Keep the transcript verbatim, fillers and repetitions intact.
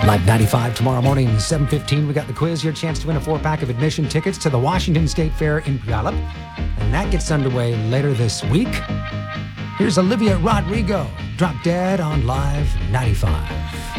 Live ninety-five tomorrow morning, seven fifteen. We got the quiz. Your chance to win a four-pack of admission tickets to the Washington State Fair in Puyallup. And that gets underway later this week. Here's Olivia Rodrigo. Drop Dead on Live ninety-five.